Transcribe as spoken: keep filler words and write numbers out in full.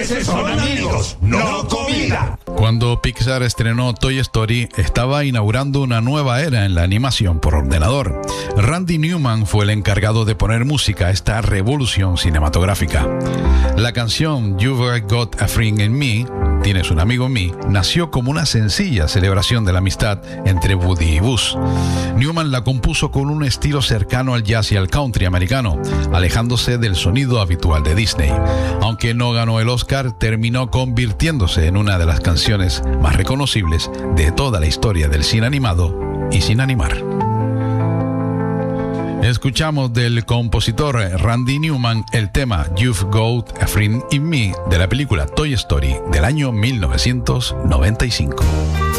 Japoneses son amigos, no comida. Cuando Pixar estrenó Toy Story, estaba inaugurando una nueva era en la animación por ordenador. Randy Newman fue el encargado de poner música a esta revolución cinematográfica. La canción You've Got a Friend in Me, Tienes un amigo en mí, nació como una sencilla celebración de la amistad entre Woody y Buzz. Newman la compuso con un estilo cercano al jazz y al country americano, alejándose del sonido habitual de Disney. Aunque no ganó el Oscar, terminó convirtiéndose en una de las canciones más reconocibles de toda la historia del cine animado y sin animar. Escuchamos del compositor Randy Newman el tema You've Got a Friend in Me de la película Toy Story del año mil novecientos noventa y cinco.